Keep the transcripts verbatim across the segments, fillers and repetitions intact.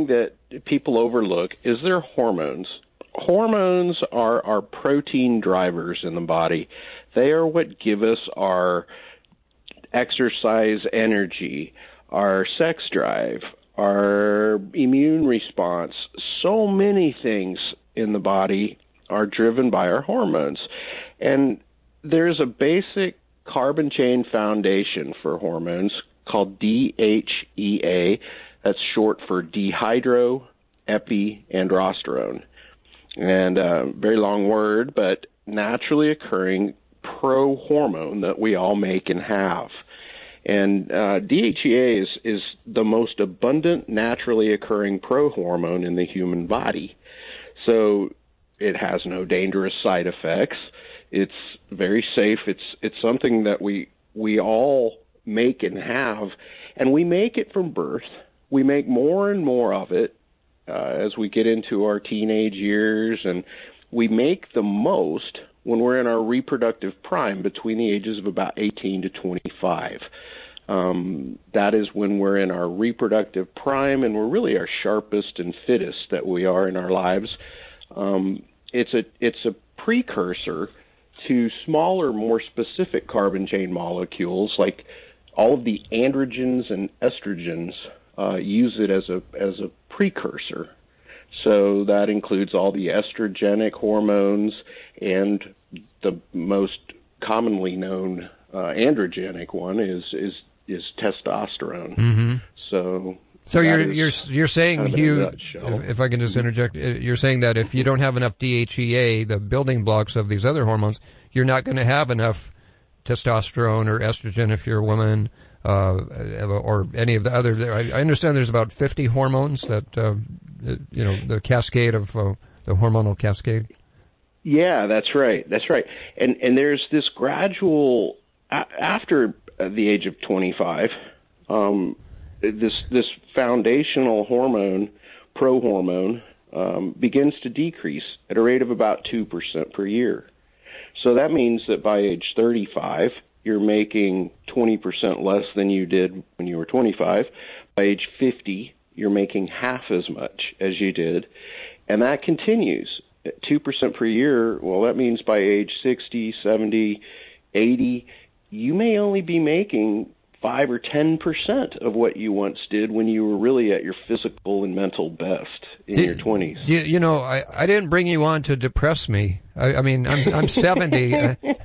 thing that people overlook is their hormones. Hormones are our protein drivers in the body. They are what give us our exercise energy, our sex drive, our immune response. So many things in the body are driven by our hormones. And there's a basic carbon chain foundation for hormones called D H E A. That's short for dehydroepiandrosterone. And a very long word, but naturally occurring pro-hormone that we all make and have. And uh, D H E A is, is the most abundant, naturally occurring pro-hormone in the human body. So it has no dangerous side effects. It's very safe. It's it's something that we we all make and have, and we make it from birth. We make more and more of it uh, as we get into our teenage years, and we make the most when we're in our reproductive prime between the ages of about eighteen to twenty-five. Um, that is when we're in our reproductive prime, and we're really our sharpest and fittest that we are in our lives. Um, it's a it's a precursor to smaller, more specific carbon chain molecules, like all of the androgens and estrogens uh, use it as a as a precursor. So that includes all the estrogenic hormones and the most commonly known uh, androgenic one is is is testosterone. Mm-hmm. So. So you're you're you're saying, kind of Hugh, if, if I can just interject, you're saying that if you don't have enough D H E A, the building blocks of these other hormones, you're not going to have enough testosterone or estrogen if you're a woman, uh, or any of the other. I understand there's about fifty hormones that, uh, you know, the cascade of uh, the hormonal cascade. Yeah, that's right. That's right. And and there's this gradual after the age of twenty-five. Um, This this foundational hormone, prohormone, um, begins to decrease at a rate of about two percent per year. So that means that by age thirty-five, you're making twenty percent less than you did when you were twenty-five. By age fifty, you're making half as much as you did. And that continues at two percent per year. Well, that means by age sixty, seventy, eighty, you may only be making five or ten percent of what you once did when you were really at your physical and mental best in you, your twenties. You, you know, I, I didn't bring you on to depress me. I, I mean, I'm I'm seventy.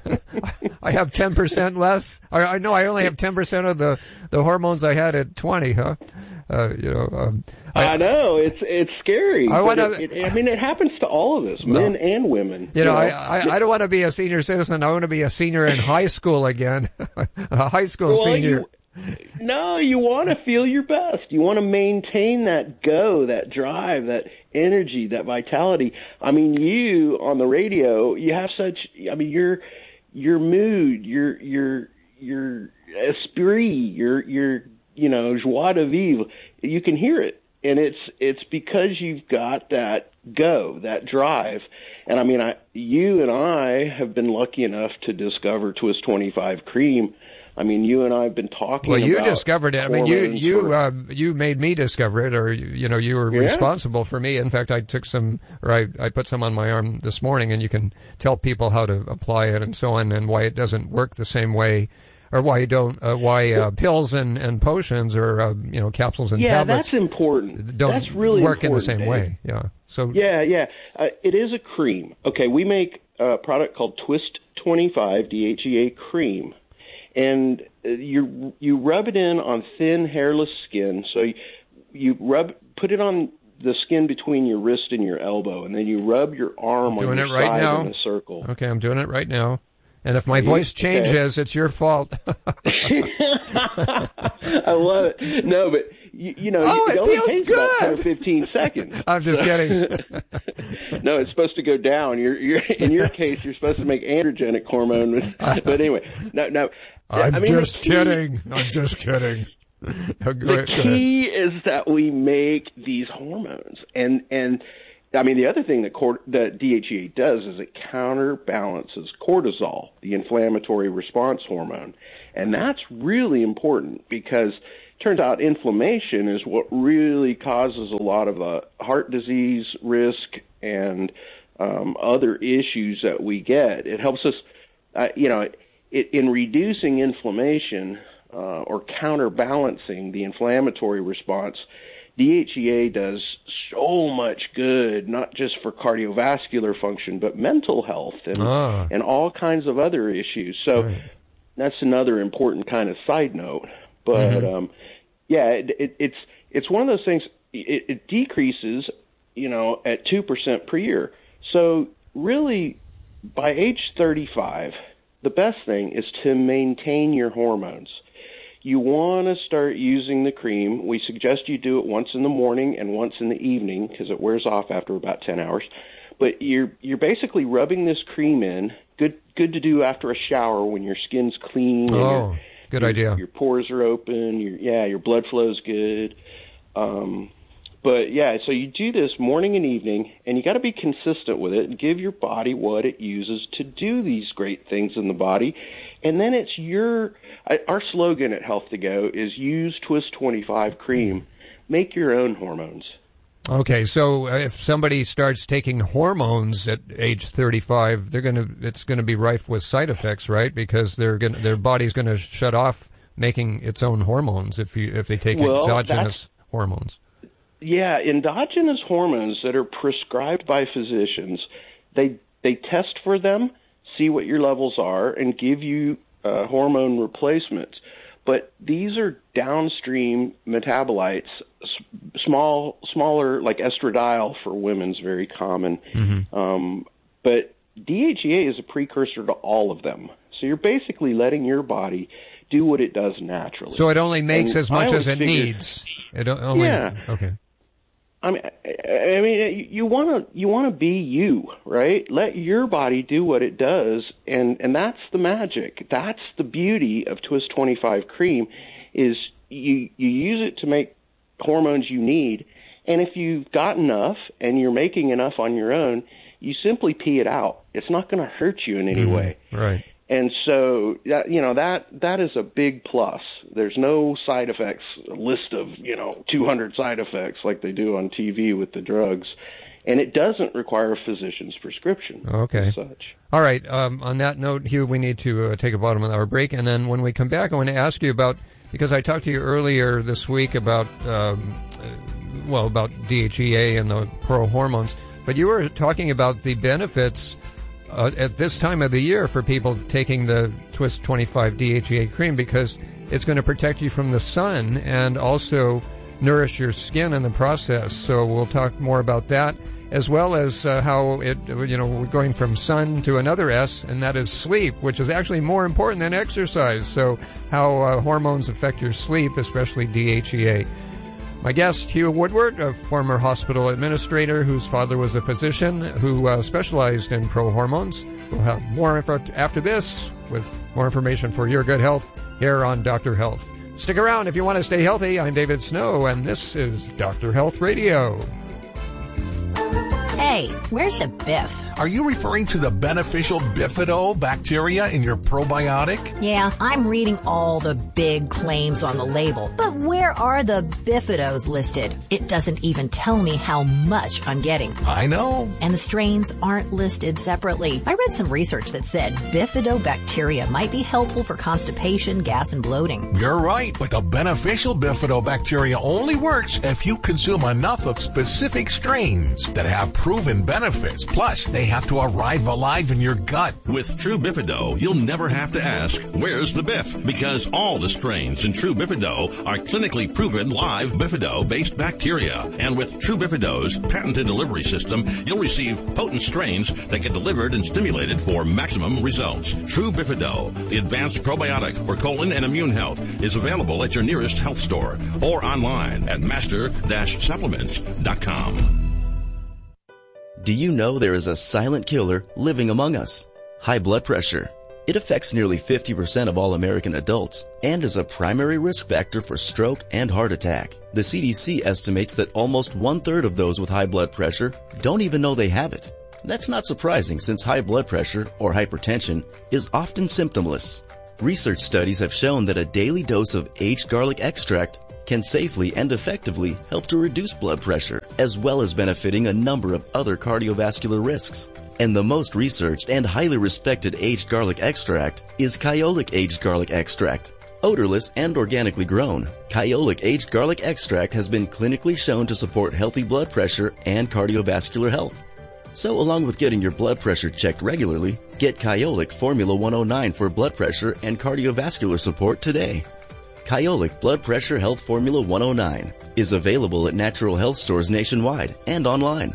I have ten percent less. I, I know I only have ten percent of the, the hormones I had at twenty, huh? Uh, you know, um, I, I know it's it's scary. I want to. I mean, it happens to all of us, men well, and women. You, you know, know? I, I I don't want to be a senior citizen. I want to be a senior in high school again, a high school well, senior. You, no, you want to feel your best. You want to maintain that go, that drive, that energy, that vitality. I mean, you on the radio, you have such. I mean, your your mood, your your your esprit, your your you know, joie de vivre, you can hear it. And it's it's because you've got that go, that drive. And I mean, I, you and I have been lucky enough to discover Twist twenty-five Cream. I mean, you and I have been talking well, you about discovered it. I mean, you you for, uh, you made me discover it, or, you know, you were yeah. responsible for me. In fact, I took some, or I, I put some on my arm this morning, and you can tell people how to apply it and so on, and why it doesn't work the same way. Or why you don't, uh, why uh, pills and, and potions or, uh, you know, capsules and yeah, tablets. Yeah, that's important. Don't that's really work in the same Dave. way. Yeah. So. Yeah, yeah. Uh, it is a cream. Okay, we make a product called Twist twenty-five D H E A Cream. And you you rub it in on thin, hairless skin. So you, you rub, put it on the skin between your wrist and your elbow, and then you rub your arm on your right side now. in a circle. Okay, I'm doing it right now. And if my voice changes, okay. It's your fault. I love it. No, but, you, you know, oh, it, it only feels takes good. about ten or fifteen seconds. I'm just kidding. No, it's supposed to go down. You're, you're, in your case, you're supposed to make androgenic hormone. But anyway, no, no. I'm I mean, just key, kidding. I'm just kidding. The key is that we make these hormones. And, and, I mean, the other thing that, cort- that D H E A does is it counterbalances cortisol, the inflammatory response hormone. And that's really important because turns out inflammation is what really causes a lot of the heart disease risk and um, other issues that we get. It helps us, uh, you know, it, in reducing inflammation uh, or counterbalancing the inflammatory response. D H E A does so much good, not just for cardiovascular function, but mental health and ah. and all kinds of other issues. So right. that's another important kind of side note. But mm-hmm. um, yeah, it, it, it's it's one of those things. It, it decreases, you know, at two percent per year. So really, by age thirty-five, the best thing is to maintain your hormones. You want to start using the cream. We suggest you do it once in the morning and once in the evening because it wears off after about ten hours. But you're you're basically rubbing this cream in. Good good to do after a shower when your skin's clean. Oh, good your, idea. Your pores are open. Your, yeah, your blood flow's good. Um, but yeah, so you do this morning and evening, and you got to be consistent with it and give your body what it uses to do these great things in the body. And then it's your, our slogan at Health to Go is use Twist twenty-five cream. Make your own hormones. Okay, so if somebody starts taking hormones at age thirty-five, they're going to, it's going to be rife with side effects, right? Because they're going to, their body's going to shut off making its own hormones if you, if they take well, exogenous hormones. Yeah, endogenous hormones that are prescribed by physicians, they they test for them, see what your levels are, and give you uh, hormone replacements. But these are downstream metabolites, s- small, smaller, like estradiol for women is very common. Mm-hmm. Um, but D H E A is a precursor to all of them. So you're basically letting your body do what it does naturally. So it only makes and as much as it figured, needs. It only, yeah. Okay. I mean, I mean, you want to you want to be you, right? Let your body do what it does, and, and that's the magic. That's the beauty of Twist twenty-five cream, is you you use it to make hormones you need, and if you've got enough and you're making enough on your own, you simply pee it out. It's not going to hurt you in any mm, way, right? And so, that, you know, that that is a big plus. There's no side effects, a list of, you know, two hundred side effects like they do on T V with the drugs. And it doesn't require a physician's prescription. Okay. As such. All right. Um, on that note, Hugh, we need to uh, take a bottom of our break. And then when we come back, I want to ask you about, because I talked to you earlier this week about, um, well, about D H E A and the pro hormones. But you were talking about the benefits Uh, at this time of the year for people taking the Twist twenty-five D H E A cream, because it's going to protect you from the sun and also nourish your skin in the process. So we'll talk more about that, as well as uh, how it, you know, we're going from sun to another S, and that is sleep, which is actually more important than exercise. So how uh, hormones affect your sleep, especially D H E A. My guest, Hugh Woodward, a former hospital administrator whose father was a physician who uh, specialized in pro hormones. We'll have more info after this with more information for your good health here on Doctor Health. Stick around if you want to stay healthy. I'm David Snow, and this is Doctor Health Radio. Hey, where's the Biff? Are you referring to the beneficial bifidobacteria in your probiotic? Yeah, I'm reading all the big claims on the label. But where are the bifidos listed? It doesn't even tell me how much I'm getting. I know. And the strains aren't listed separately. I read some research that said bifidobacteria might be helpful for constipation, gas, and bloating. You're right, but the beneficial bifidobacteria only works if you consume enough of specific strains that have proven benefits. Plus, they have to arrive alive in your gut. With True Bifido, you'll never have to ask, where's the Biff? Because all the strains in True Bifido are clinically proven live Bifido-based bacteria. And with True Bifido's patented delivery system, you'll receive potent strains that get delivered and stimulated for maximum results. True Bifido, the advanced probiotic for colon and immune health, is available at your nearest health store or online at master dash supplements dot com. Do you know there is a silent killer living among us? High blood pressure. It affects nearly fifty percent of all American adults and is a primary risk factor for stroke and heart attack. The C D C estimates that almost one-third of those with high blood pressure don't even know they have it. That's not surprising, since high blood pressure, or hypertension, is often symptomless. Research studies have shown that a daily dose of aged garlic extract can safely and effectively help to reduce blood pressure, as well as benefiting a number of other cardiovascular risks. And the most researched and highly respected aged garlic extract is Kyolic Aged Garlic Extract. Odorless and organically grown, Kyolic Aged Garlic Extract has been clinically shown to support healthy blood pressure and cardiovascular health. So along with getting your blood pressure checked regularly, get Kyolic Formula one oh nine for blood pressure and cardiovascular support today. Kyolic Blood Pressure Health Formula one oh nine is available at natural health stores nationwide and online.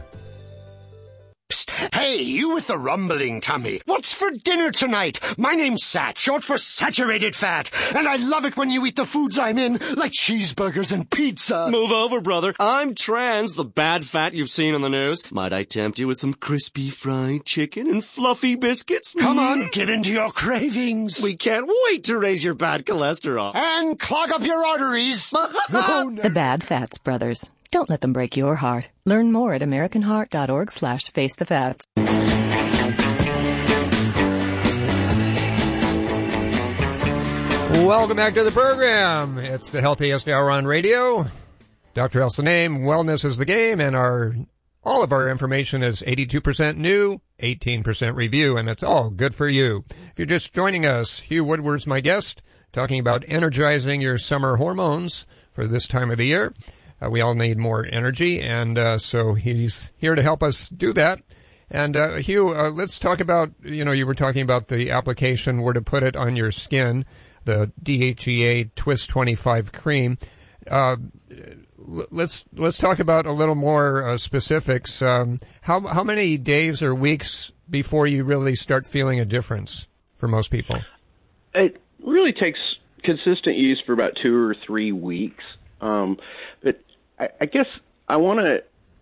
Hey, you with the rumbling tummy. What's for dinner tonight? My name's Sat, short for saturated fat. And I love it when you eat the foods I'm in, like cheeseburgers and pizza. Move over, brother. I'm trans, the bad fat you've seen on the news. Might I tempt you with some crispy fried chicken and fluffy biscuits? Come on, give in to your cravings. We can't wait to raise your bad cholesterol. And clog up your arteries. Oh, no. The Bad Fats Brothers. Don't let them break your heart. Learn more at americanheart.org slash face the fats. Welcome back to the program. It's the healthiest hour on radio. Doctor El Sanaim, wellness is the game, and our all of our information is eighty-two percent new, eighteen percent review, and it's all good for you. If you're just joining us, Hugh Woodward's my guest, talking about energizing your summer hormones for this time of the year. Uh, we all need more energy, and uh, so he's here to help us do that. And uh, Hugh, uh, let's talk about, you know, you were talking about the application where to put it on your skin, the D H E A Twist twenty-five cream. Uh, let's let's talk about a little more uh, specifics. Um, how how many days or weeks before you really start feeling a difference for most people? It really takes consistent use for about two or three weeks. Um, but I, I guess I want to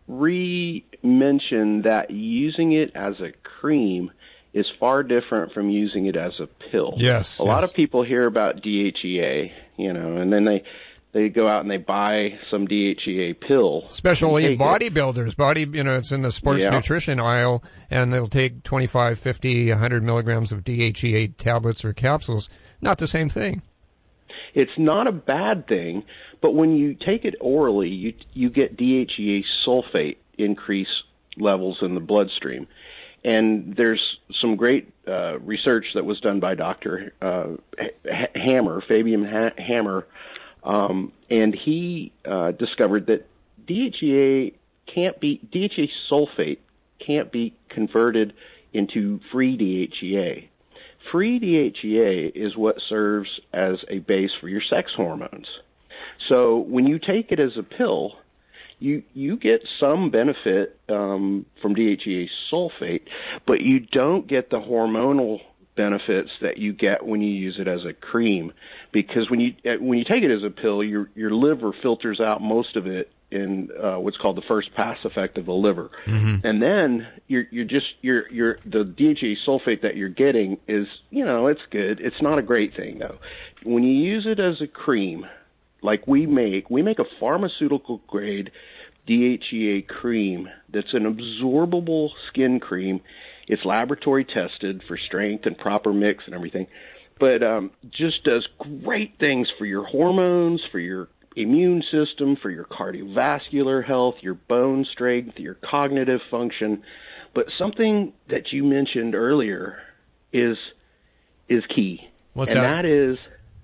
re-mention that using it as a cream is far different from using it as a pill. Yes. A yes. lot of people hear about D H E A, you know, and then they they go out and they buy some D H E A pill. Especially bodybuilders. Body, you know, it's in the sports yeah. nutrition aisle, and they'll take twenty-five, fifty, one hundred milligrams of D H E A tablets or capsules. Not the same thing. It's not a bad thing, but when you take it orally, you you get D H E A sulfate increase levels in the bloodstream. And there's some great uh, research that was done by Doctor Uh, Hammer, Fabian ha- Hammer, um, and he uh, discovered that D H E A can't be D H E A sulfate can't be converted into free D H E A. Free D H E A is what serves as a base for your sex hormones. So when you take it as a pill, you you get some benefit um, from D H E A sulfate, but you don't get the hormonal benefits that you get when you use it as a cream. Because when you when you take it as a pill, your your liver filters out most of it in uh, what's called the first pass effect of the liver, mm-hmm. and then you're you're just you're you're the D H E A sulfate that you're getting is, you know, it's good. It's not a great thing though. When you use it as a cream, like we make, we make a pharmaceutical grade D H E A cream that's an absorbable skin cream. It's laboratory tested for strength and proper mix and everything, but um, just does great things for your hormones, for your immune system, for your cardiovascular health, your bone strength, your cognitive function. But something that you mentioned earlier is is key. What's and that? that is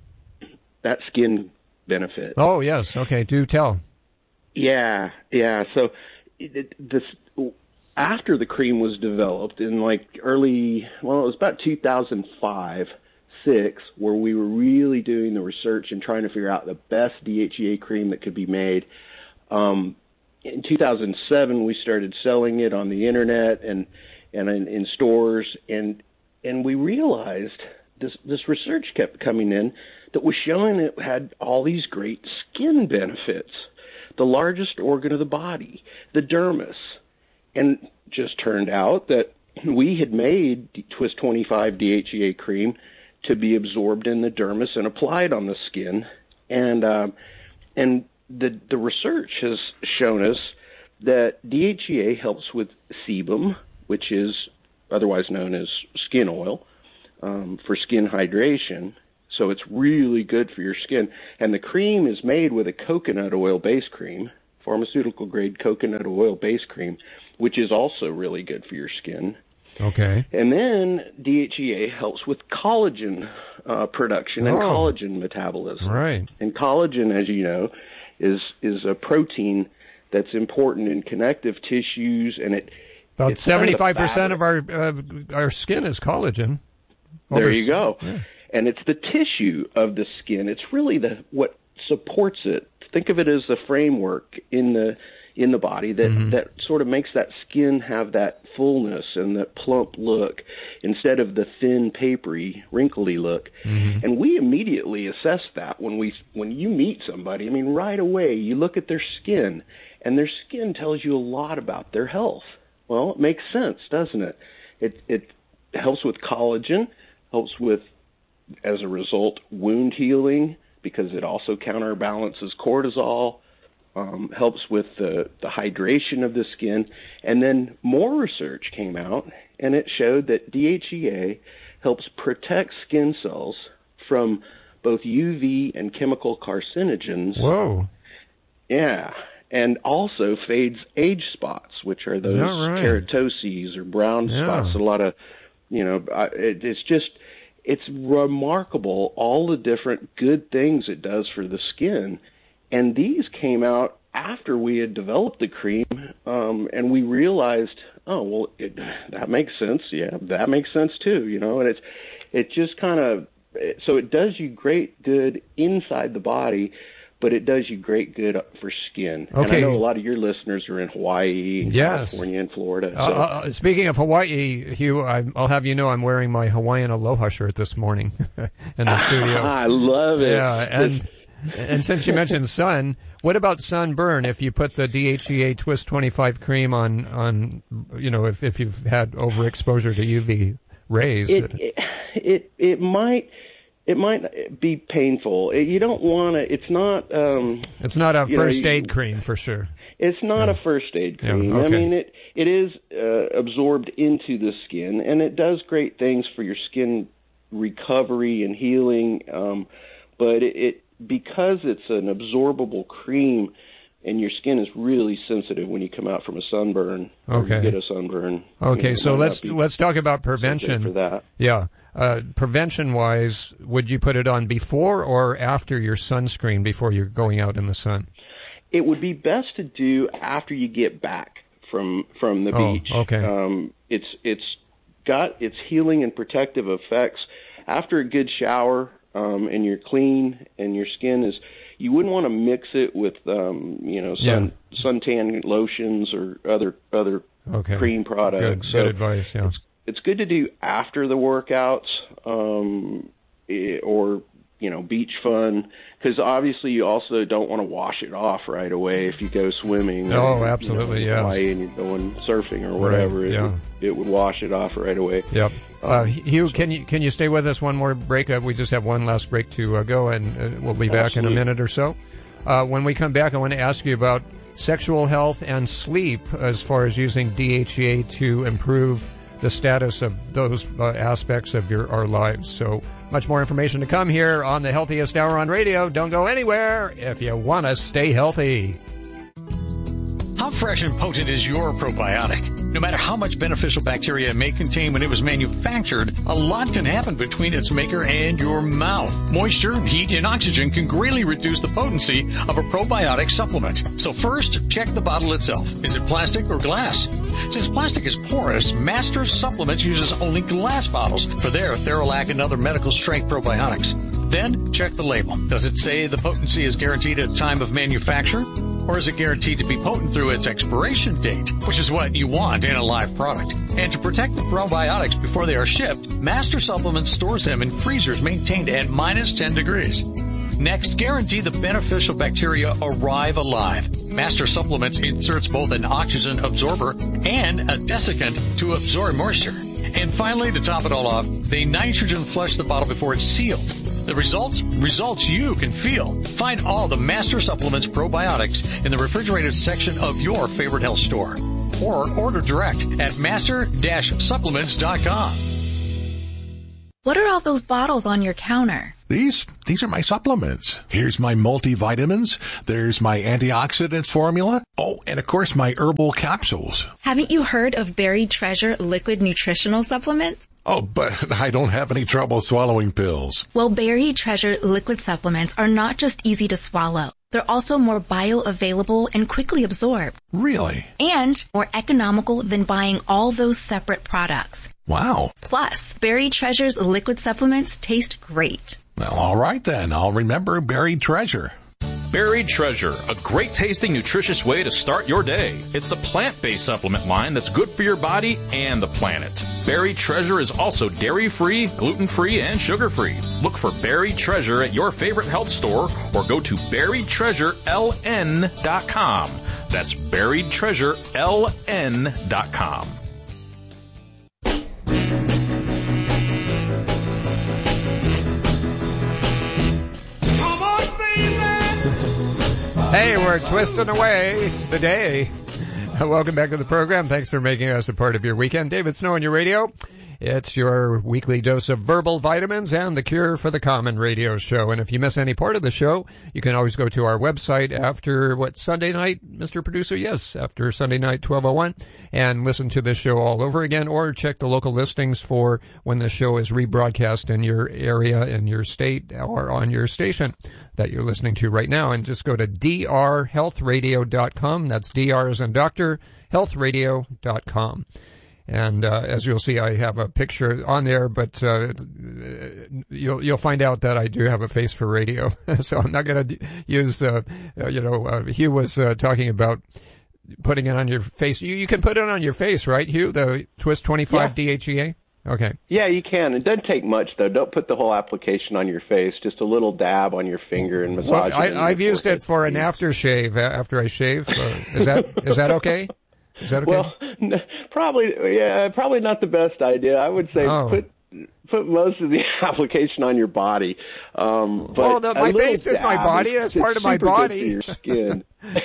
that skin benefit. Oh, yes. Okay, do tell. Yeah, yeah. So it, this after the cream was developed in like early, well, it was about two thousand five, six, where we were really doing the research and trying to figure out the best D H E A cream that could be made. Um, in two thousand seven, we started selling it on the internet and and in, in stores, and and we realized this this research kept coming in that was showing it had all these great skin benefits. The largest organ of the body, the dermis. And just turned out that we had made Twist twenty-five D H E A cream to be absorbed in the dermis and applied on the skin. And uh, and the the research has shown us that D H E A helps with sebum, which is otherwise known as skin oil, um, for skin hydration. So it's really good for your skin. And the cream is made with a coconut oil base cream, pharmaceutical grade coconut oil base cream, which is also really good for your skin. Okay. And then D H E A helps with collagen uh, production and oh. collagen metabolism. Right. And collagen, as you know, is is a protein that's important in connective tissues, and it about seventy-five percent of our uh, our skin is collagen. There Over, you go. Yeah. And it's the tissue of the skin. It's really the what supports it. Think of it as the framework in the in the body that, mm-hmm. that sort of makes that skin have that fullness and that plump look instead of the thin, papery, wrinkly look. Mm-hmm. And we immediately assess that when we when you meet somebody. I mean, right away, you look at their skin, and their skin tells you a lot about their health. Well, it makes sense, doesn't it? It, it helps with collagen, helps with, as a result, wound healing, because it also counterbalances cortisol, um, helps with the, the hydration of the skin. And then more research came out, and it showed that D H E A helps protect skin cells from both U V and chemical carcinogens. Whoa. Yeah. And also fades age spots, which are those right? keratoses or brown yeah. spots. A lot of, you know, it, it's just, it's remarkable all the different good things it does for the skin. And these came out after we had developed the cream, um, and we realized, oh, well, it, that makes sense. Yeah, that makes sense too, you know, and it's, it just kind of, so it does you great good inside the body, but it does you great good for skin. Okay. And I know a lot of your listeners are in Hawaii, and yes. California, and Florida. So. Uh, uh, speaking of Hawaii, Hugh, I, I'll have you know I'm wearing my Hawaiian Aloha shirt this morning in the studio. I love it. Yeah, and and since you mentioned sun, what about sunburn? If you put the D H E A Twist twenty-five cream on, on you know, if, if you've had overexposure to U V rays. It, it, it, it might... It might be painful. You don't want to. It's not. Um, it's not a first know, aid you, cream for sure. It's not yeah. a first aid cream. Yeah, okay. I mean, it it is uh, absorbed into the skin, and it does great things for your skin recovery and healing. Um, but it, it because it's an absorbable cream, and your skin is really sensitive when you come out from a sunburn. Okay. Or you get a sunburn. Okay, you know, so let's let's talk about prevention. For that. Yeah. Uh, prevention-wise, would you put it on before or after your sunscreen before you're going out in the sun? It would be best to do after you get back from from the oh, beach. Okay. Um, it's it's got its healing and protective effects after a good shower, um, and you're clean and your skin is. You wouldn't want to mix it with um, you know sun yeah. suntan lotions or other other okay. cream products. Good, so good advice. Yeah. It's, it's good to do after the workouts, um, or you know, beach fun, because obviously you also don't want to wash it off right away if you go swimming. Oh, or, absolutely, you know, yes. and you're going surfing or whatever. Right, it, yeah. would, it would wash it off right away. Yep. Um, uh, Hugh, can you can you stay with us one more break? Uh, we just have one last break to uh, go, and uh, we'll be back absolutely. in a minute or so. Uh, when we come back, I want to ask you about sexual health and sleep as far as using D H E A to improve the status of those uh, aspects of your our lives. So much more information to come here on the Healthiest Hour on Radio. Don't go anywhere if you want to stay healthy. How fresh and potent is your probiotic? No matter how much beneficial bacteria it may contain when it was manufactured, a lot can happen between its maker and your mouth. Moisture, heat, and oxygen can greatly reduce the potency of a probiotic supplement. So first, check the bottle itself. Is it plastic or glass? Since plastic is porous, Master Supplements uses only glass bottles for their Theralac and other medical strength probiotics. Then, check the label. Does it say the potency is guaranteed at the time of manufacture? Or is it guaranteed to be potent through its expiration date, which is what you want in a live product? And to protect the probiotics before they are shipped, Master Supplements stores them in freezers maintained at minus ten degrees. Next, guarantee the beneficial bacteria arrive alive. Master Supplements inserts both an oxygen absorber and a desiccant to absorb moisture. And finally, to top it all off, they nitrogen flush the bottle before it's sealed. The results? Results you can feel. Find all the Master Supplements probiotics in the refrigerated section of your favorite health store. Or order direct at master dash supplements dot com. What are all those bottles on your counter? These, these are my supplements. Here's my multivitamins. There's my antioxidant formula. Oh, and of course my herbal capsules. Haven't you heard of Buried Treasure liquid nutritional supplements? Oh, but I don't have any trouble swallowing pills. Well, Buried Treasure liquid supplements are not just easy to swallow. They're also more bioavailable and quickly absorbed. Really? And more economical than buying all those separate products. Wow. Plus, Buried Treasure's liquid supplements taste great. Well, all right then. I'll remember Buried Treasure. Buried Treasure, a great tasting, nutritious way to start your day. It's the plant-based supplement line that's good for your body and the planet. Buried Treasure is also dairy-free, gluten-free, and sugar-free. Look for Buried Treasure at your favorite health store or go to buried treasure l n dot com. That's buried treasure l n dot com. Hey, we're twisting away the day. Welcome back to the program. Thanks for making us a part of your weekend. David Snow on your radio. It's your weekly dose of verbal vitamins and the cure for the common radio show. And if you miss any part of the show, you can always go to our website after, what, Sunday night, Mister Producer? Yes, after Sunday night, twelve oh one, and listen to this show all over again, or check the local listings for when the show is rebroadcast in your area, in your state, or on your station that you're listening to right now. And just go to d r health radio dot com. That's D R as in doctor, health radio dot com. And uh, as you'll see, I have a picture on there, but uh, you'll you'll find out that I do have a face for radio. So I'm not going to use, uh, uh, you know, uh, Hugh was uh, talking about putting it on your face. You, you can put it on your face, right, Hugh, the Twist twenty-five yeah. D H E A? Okay. Yeah, you can. It doesn't take much, though. Don't put the whole application on your face. Just a little dab on your finger and massage well, it. I, I've used it for an aftershave after I shave. Uh, is that is that okay? Is that okay? Well, probably, yeah, probably not the best idea. I would say oh. put put most of the application on your body. Um, but well, the, my face is my body. That's part of my body. Good for your skin.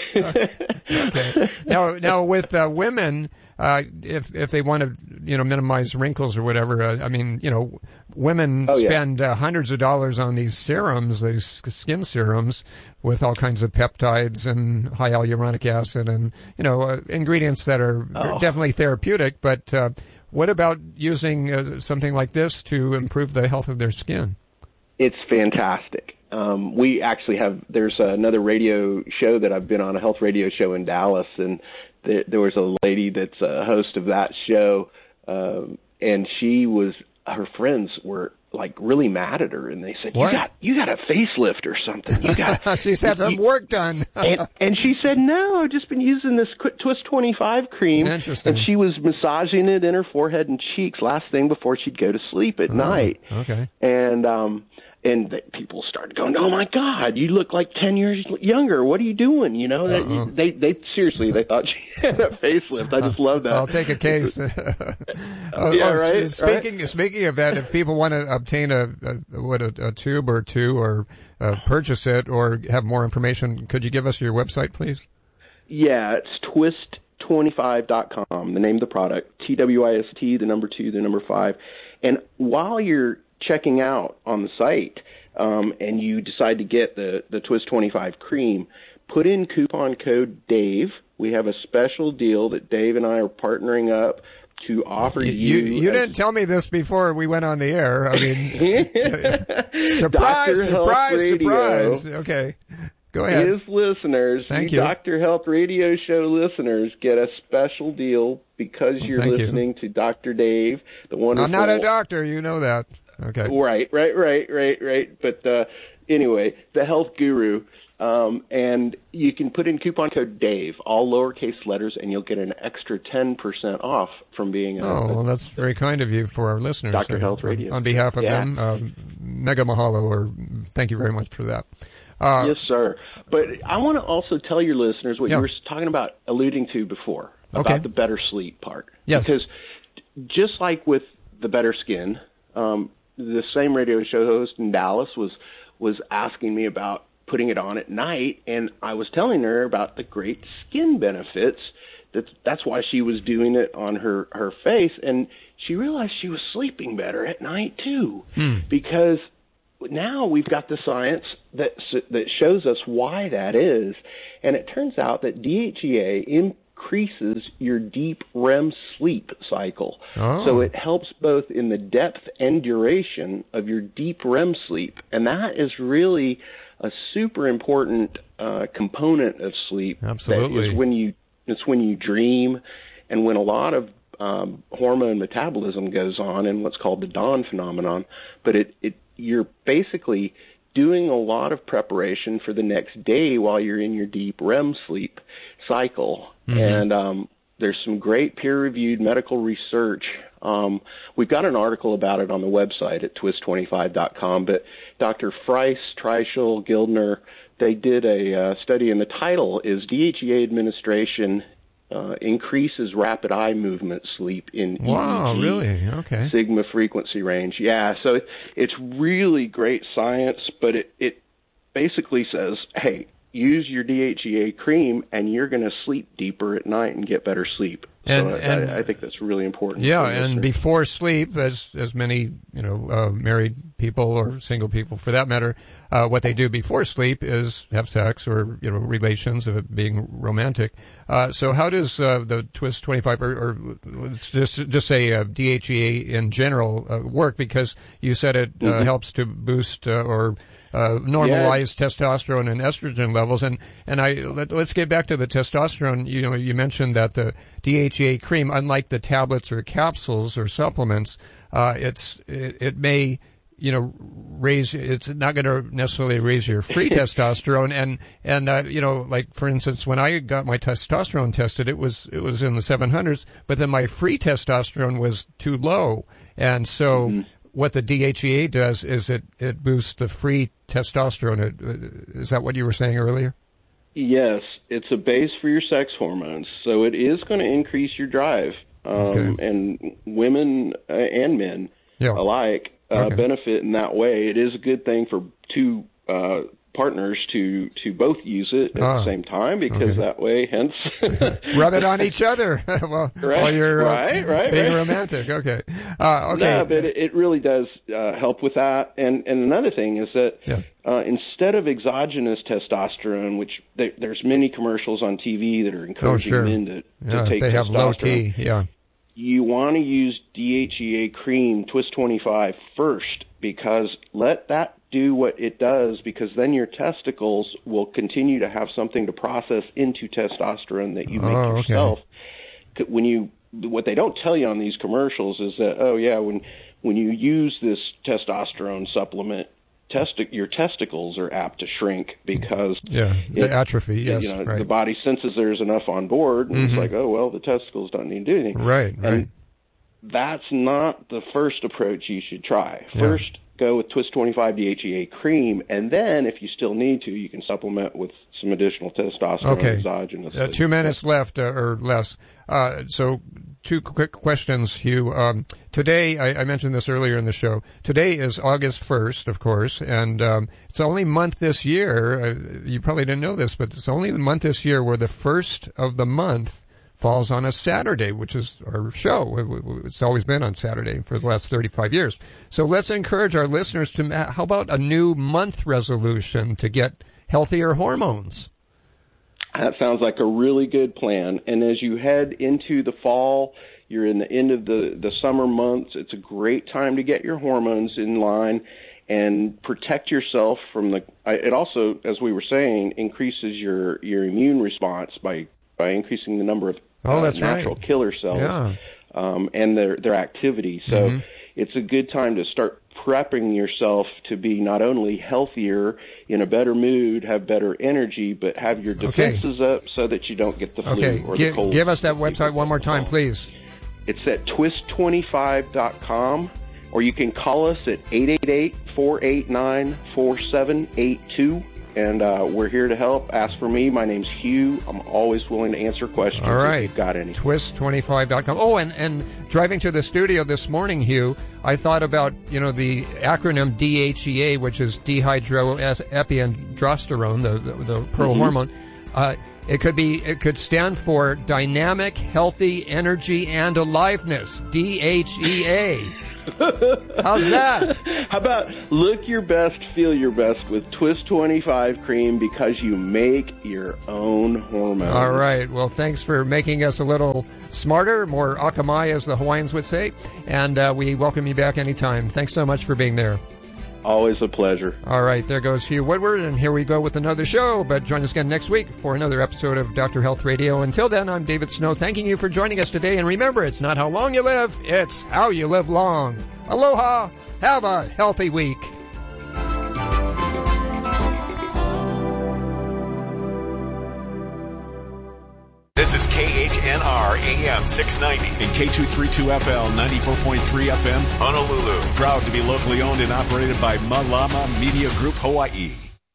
Okay. Now, now with uh, women, uh, if if they want to, you know, minimize wrinkles or whatever, uh, I mean, you know, women oh, spend yeah. uh, hundreds of dollars on these serums, these skin serums, with all kinds of peptides and high hyaluronic acid and, you know, uh, ingredients that are oh. definitely therapeutic. But uh, what about using uh, something like this to improve the health of their skin? It's fantastic. Um, we actually have, there's another radio show that I've been on, a health radio show in Dallas, and th- there was a lady that's a host of that show, um, and she was, her friends were like really mad at her, and they said, what? you got you got a facelift or something. You got She's had some work done. and, and she said, no, I've just been using this Twist twenty-five cream. Interesting. And she was massaging it in her forehead and cheeks last thing before she'd go to sleep at oh, night. Okay. And um and the, people started going, oh my God, you look like ten years younger. What are you doing? You know, uh-huh. they, they seriously, they thought she had a facelift. I just love that. I'll take a case. oh, yeah, oh, right. Speaking right? speaking of that, if people want to obtain a, a what a, a tube or two, or uh, purchase it, or have more information, could you give us your website, please? Yeah, it's twist twenty-five dot com. The name of the product, T W I S T, the number two, the number five. And while you're checking out on the site, um, and you decide to get the, the Twist twenty-five cream, put in coupon code Dave. We have a special deal that Dave and I are partnering up to offer you. You, you as, didn't tell me this before we went on the air. I mean, surprise, surprise, surprise. Okay. Go ahead. His listeners, Thank you, you Doctor Health Radio Show listeners, get a special deal because you're Thank listening you. to Doctor Dave, the wonderful. I'm not a doctor, you know that. Okay. Right, right, right, right, right. But uh, anyway, the health guru, um, and you can put in coupon code Dave, all lowercase letters, and you'll get an extra ten percent off from being a. Oh, well, that's very kind of you for our listeners. Doctor Health Radio. On behalf of yeah. them, uh, mega mahalo, or thank you very much for that. Uh, yes, sir. But I want to also tell your listeners what yeah. you were talking about, alluding to before, about okay. the better sleep part. Yes. Because just like with the better skin, um, the same radio show host in Dallas was was asking me about putting it on at night, and I was telling her about the great skin benefits that's, that's why she was doing it on her, her face. And she realized she was sleeping better at night, too, hmm. because now we've got the science that that shows us why that is. And it turns out that D H E A increases your deep R E M sleep cycle. Oh. So it helps both in the depth and duration of your deep R E M sleep. And that is really a super important uh, component of sleep. Absolutely. That is when you, it's when you dream and when a lot of um, hormone metabolism goes on in what's called the dawn phenomenon. But it, it you're basically doing a lot of preparation for the next day while you're in your deep R E M sleep cycle. Mm-hmm. And um, there's some great peer-reviewed medical research. Um, we've got an article about it on the website at twist twenty-five dot com, but Doctor Fries, Treichel, Gildner, they did a uh, study, and the title is D H E A administration Uh, increases rapid eye movement sleep in wow, E E G, really? Okay. sigma frequency range. Yeah, so it, it's really great science, but it, it basically says, hey, use your D H E A cream and you're going to sleep deeper at night and get better sleep. And, so and I, I think that's really important. Yeah, and before sleep, as as many you know uh, married people or single people, for that matter, uh, what they do before sleep is have sex or you know relations of it being romantic. Uh, so how does uh, the Twist twenty-five or, or let's just just say uh, D H E A in general uh, work? Because you said it uh, mm-hmm. helps to boost uh, or Uh, normalize yeah. testosterone and estrogen levels, and and I let, let's get back to the testosterone. You know, you mentioned that the D H E A cream, unlike the tablets or capsules or supplements, uh, it's it, it may you know raise. It's not going to necessarily raise your free testosterone, and and uh, you know, like for instance, when I got my testosterone tested, it was it was in the seven hundreds, but then my free testosterone was too low, and so. Mm-hmm. What the D H E A does is it, it boosts the free testosterone. Is that what you were saying earlier? Yes, it's a base for your sex hormones, so it is going to increase your drive. Um, okay. And women uh, and men yeah. alike uh, okay. benefit in that way. It is a good thing for two uh, partners to, to both use it at ah. the same time, because okay. that way, hence... Rub it on each other well, right, while you're uh, right, right, being right. romantic. Okay. Uh, okay. No, but it, it really does uh, help with that. And, and another thing is that yeah. uh, instead of exogenous testosterone, which they, there's many commercials on T V that are encouraging oh, sure. men to, to yeah, take they have low testosterone. T, yeah. You want to use D H E A cream, Twist twenty-five, first, because let that do what it does, because then your testicles will continue to have something to process into testosterone that you make oh, yourself. Okay. When you, what they don't tell you on these commercials is that, oh yeah, when when you use this testosterone supplement, testi- your testicles are apt to shrink because yeah, the it, atrophy. Yes, you know, right. the body senses there's enough on board, and mm-hmm. it's like, oh well, the testicles don't need to do anything. Right, right. And that's not the first approach you should try. First. Yeah. Go with Twist twenty-five D H E A cream, and then if you still need to, you can supplement with some additional testosterone okay. exogenous. Uh, two minutes left uh, or less. Uh, so two quick questions, Hugh. Um, today, I, I mentioned this earlier in the show, today is August first, of course, and um, it's the only month this year, uh, you probably didn't know this, but it's only the month this year where the first of the month falls on a Saturday, which is our show. It's always been on Saturday for the last thirty-five years. So let's encourage our listeners to, how about a new month resolution to get healthier hormones? That sounds like a really good plan. And as you head into the fall, you're in the end of the, the summer months, it's a great time to get your hormones in line and protect yourself from the, it also, as we were saying, increases your, your immune response by by increasing the number of oh, uh, that's natural right. killer cells yeah. um, and their, their activity. So mm-hmm. it's a good time to start prepping yourself to be not only healthier, in a better mood, have better energy, but have your defenses okay. up so that you don't get the flu okay. or G- the cold. Give us that website one more time, please. It's at twist twenty-five dot com, or you can call us at eight eight eight, four eight nine, four seven eight two. And uh, we're here to help. Ask for me. My name's Hugh. I'm always willing to answer questions. All right. If you've got any. twist twenty-five dot com. Oh, and, and driving to the studio this morning, Hugh, I thought about, you know, the acronym D H E A, which is dehydroepiandrosterone, the, the, the pro mm-hmm. hormone. Uh, it could be, it could stand for Dynamic, Healthy Energy and Aliveness, D H E A. How's that? How about look your best, feel your best with Twist twenty-five cream, because you make your own hormone. All right. Well, thanks for making us a little smarter, more akamai, as the Hawaiians would say. And uh, we welcome you back anytime. Thanks so much for being there. Always a pleasure. All right. There goes Hugh Woodward, and here we go with another show. But join us again next week for another episode of Doctor Health Radio. Until then, I'm David Snow, thanking you for joining us today. And remember, it's not how long you live, it's how you live long. Aloha. Have a healthy week. This is K H N R A M six ninety and K two thirty-two F L ninety-four point three F M, Honolulu. Proud to be locally owned and operated by Malama Media Group Hawaii.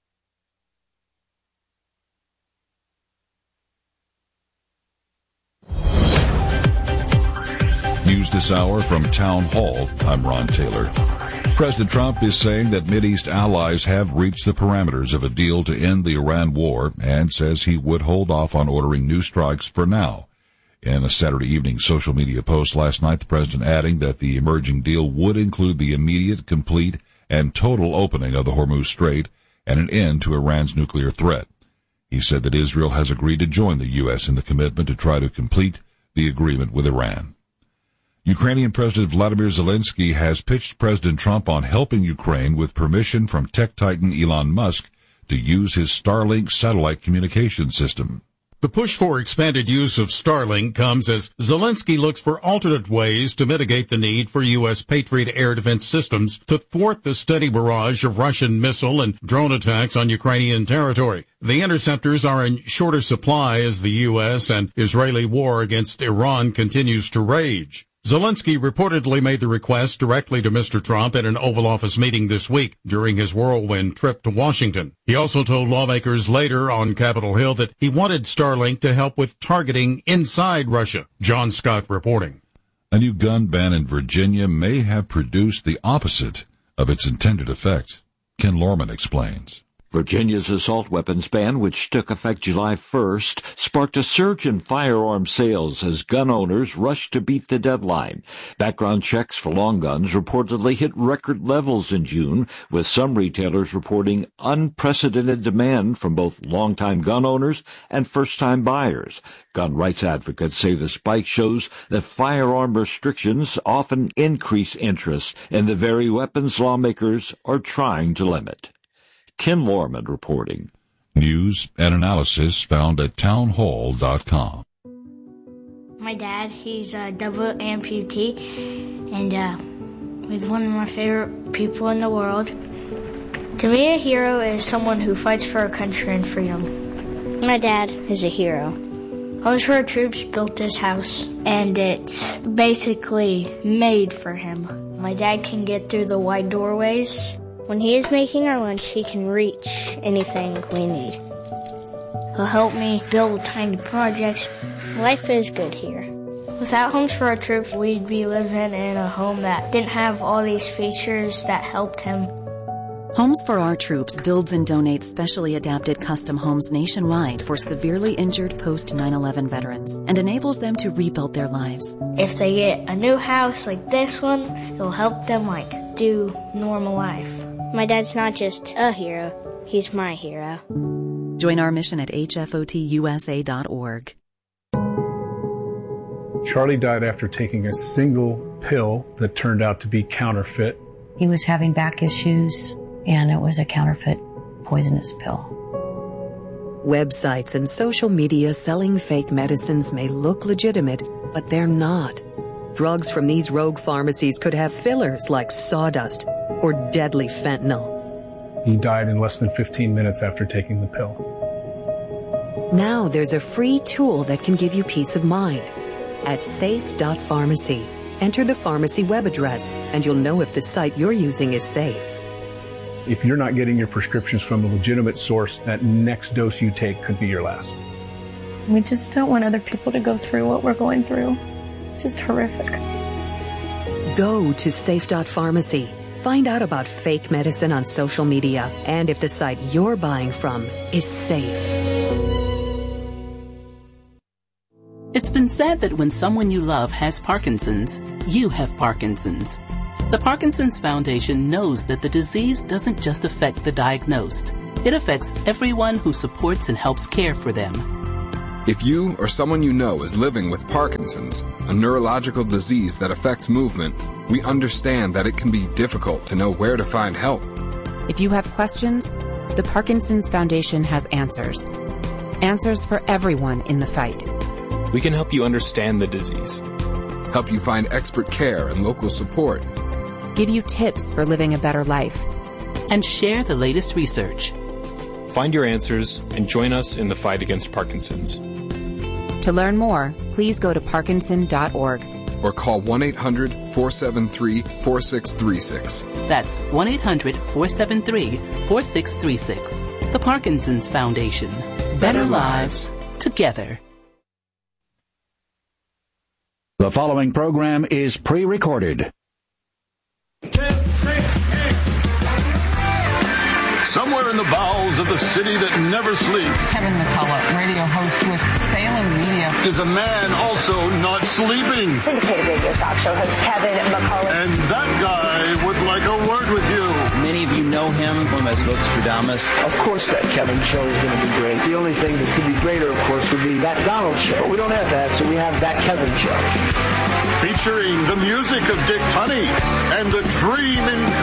News this hour from Town Hall. I'm Ron Taylor. President Trump is saying that Mideast allies have reached the parameters of a deal to end the Iran war and says he would hold off on ordering new strikes for now. In a Saturday evening social media post last night, the president adding that the emerging deal would include the immediate, complete, and total opening of the Hormuz Strait and an end to Iran's nuclear threat. He said that Israel has agreed to join the U S in the commitment to try to complete the agreement with Iran. Ukrainian President Vladimir Zelensky has pitched President Trump on helping Ukraine with permission from tech titan Elon Musk to use his Starlink satellite communication system. The push for expanded use of Starlink comes as Zelensky looks for alternate ways to mitigate the need for U S Patriot air defense systems to thwart the steady barrage of Russian missile and drone attacks on Ukrainian territory. The interceptors are in shorter supply as the U S and Israeli war against Iran continues to rage. Zelensky reportedly made the request directly to Mister Trump at an Oval Office meeting this week during his whirlwind trip to Washington. He also told lawmakers later on Capitol Hill that he wanted Starlink to help with targeting inside Russia. John Scott reporting. A new gun ban in Virginia may have produced the opposite of its intended effect. Ken Lorman explains. Virginia's assault weapons ban, which took effect July first, sparked a surge in firearm sales as gun owners rushed to beat the deadline. Background checks for long guns reportedly hit record levels in June, with some retailers reporting unprecedented demand from both longtime gun owners and first-time buyers. Gun rights advocates say the spike shows that firearm restrictions often increase interest in the very weapons lawmakers are trying to limit. Ken Lorman reporting. News and analysis found at townhall dot com. My dad, he's a double amputee, and uh, he's one of my favorite people in the world. To me, a hero is someone who fights for our country and freedom. My dad is a hero. Homes for Our Troops built this house, and it's basically made for him. My dad can get through the wide doorways. When he is making our lunch, he can reach anything we need. He'll help me build tiny projects. Life is good here. Without Homes for Our Troops, we'd be living in a home that didn't have all these features that helped him. Homes for Our Troops builds and donates specially adapted custom homes nationwide for severely injured post nine eleven veterans and enables them to rebuild their lives. If they get a new house like this one, it'll help them like do normal life. My dad's not just a hero, he's my hero. Join our mission at H F O T U S A dot org. Charlie died after taking a single pill that turned out to be counterfeit. He was having back issues, and it was a counterfeit poisonous pill. Websites and social media selling fake medicines may look legitimate, but they're not. Drugs from these rogue pharmacies could have fillers like sawdust or deadly fentanyl. He died in less than fifteen minutes after taking the pill. Now there's a free tool that can give you peace of mind. At safe dot pharmacy, enter the pharmacy web address, and you'll know if the site you're using is safe. If you're not getting your prescriptions from a legitimate source, that next dose you take could be your last. We just don't want other people to go through what we're going through. It's just horrific. Go to safe dot pharmacy. Find out about fake medicine on social media and if the site you're buying from is safe. It's been said that when someone you love has Parkinson's, you have Parkinson's. The Parkinson's Foundation knows that the disease doesn't just affect the diagnosed. It affects everyone who supports and helps care for them. If you or someone you know is living with Parkinson's, a neurological disease that affects movement, we understand that it can be difficult to know where to find help. If you have questions, the Parkinson's Foundation has answers. Answers for everyone in the fight. We can help you understand the disease, help you find expert care and local support, give you tips for living a better life, and share the latest research. Find your answers and join us in the fight against Parkinson's. To learn more, please go to parkinson dot org. Or call one eight hundred, four seven three, four six three six. That's one eight hundred, four seven three, four six three six. The Parkinson's Foundation. Better, Better lives, together. The following program is pre-recorded. Somewhere in the bowels of the city that never sleeps, Kevin McCullough, radio host with Salem Media, is a man also not sleeping. Syndicated radio talk show host Kevin McCullough. And that guy would like a word with you. Many of you know him from his books Stradamus. Of course that Kevin show is going to be great. The only thing that could be greater, of course, would be that Donald show. We don't have that, so we have that Kevin show. Featuring the music of Dick Tunney and the dream in